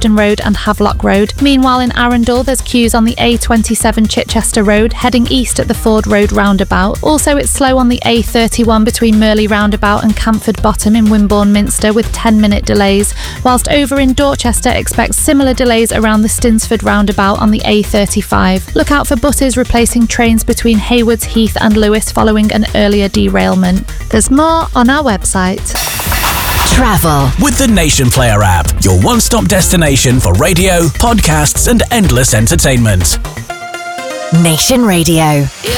Clifton Road and Havelock Road. Meanwhile, in Arundel, there's queues on the A27 Chichester Road, heading east at the Ford Road roundabout. Also, it's slow on the A31 between Merley roundabout and Camford Bottom in Wimborne Minster with 10-minute delays, whilst over in Dorchester expect similar delays around the Stinsford roundabout on the A35. Look out for buses replacing trains between Haywards Heath and Lewis following an earlier derailment. There's more on our website. Travel with the Nation Player app, your one-stop destination for radio, podcasts and endless entertainment. Nation Radio.